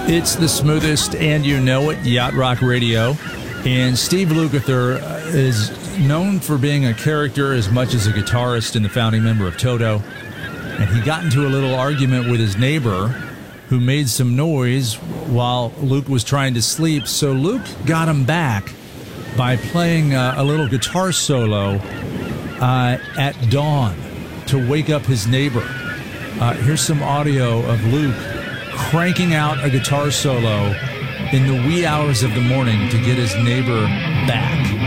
It's the smoothest, and you know it, Yacht Rock Radio. And Steve Lukather is known for being a character as much as a guitarist and the founding member of Toto. And he got into a little argument with his neighbor who made some noise while Luke was trying to sleep. So Luke got him back by playing a little guitar solo at dawn to wake up his neighbor. Here's some audio of Luke cranking out a guitar solo in the wee hours of the morning to get his neighbor back.